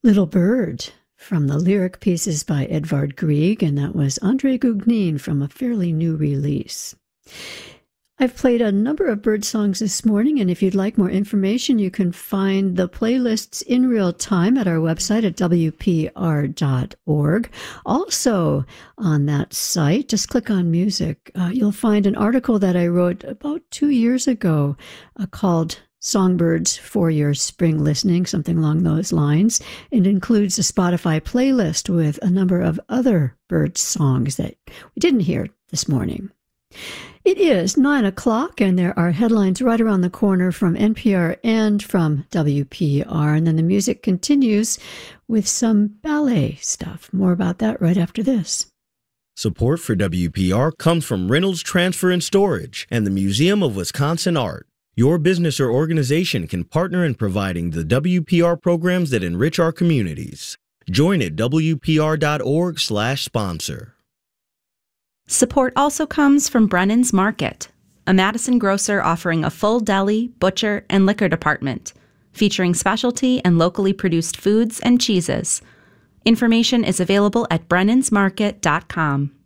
Little Bird from the lyric pieces by Edvard Grieg, and that was André Gugnin from a fairly new release. I've played a number of bird songs this morning, and if you'd like more information, you can find the playlists in real time at our website at wpr.org. Also on that site, just click on music. You'll find an article that I wrote about 2 years ago called Songbirds for Your Spring Listening, something along those lines. It includes a Spotify playlist with a number of other bird songs that we didn't hear this morning. It is 9 o'clock, and there are headlines right around the corner from NPR and from WPR, and then the music continues with some ballet stuff. More about that right after this. Support for WPR comes from Reynolds Transfer and Storage and the Museum of Wisconsin Art. Your business or organization can partner in providing the WPR programs that enrich our communities. Join at WPR.org/sponsor. Support also comes from Brennan's Market, a Madison grocer offering a full deli, butcher, and liquor department, featuring specialty and locally produced foods and cheeses. Information is available at brennansmarket.com.